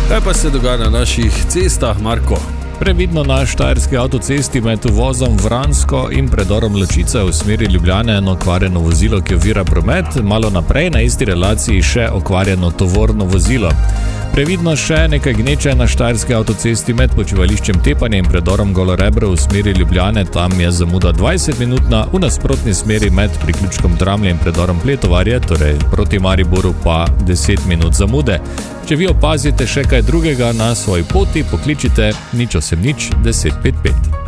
Kaj pa se dogaja na naših cestah, Marko? Previdno na štajerski avtocesti med uvozom Vransko in predorom Ločica v smeri Ljubljane eno okvarjeno vozilo, ki ovira promet, malo naprej na isti relaciji še okvarjeno tovorno vozilo. Previdno še nekaj gneče na štajerski avtocesti med počivališčem Tepanje in predorom Golorebro v smeri Ljubljane, tam je zamuda 20 minutna, v nasprotni smeri med priključkom Dramlje in predorom Pletovarje, torej proti Mariboru pa 10 minut zamude. Če vi opazite še kaj drugega na svoji poti, pokličite 080 1055.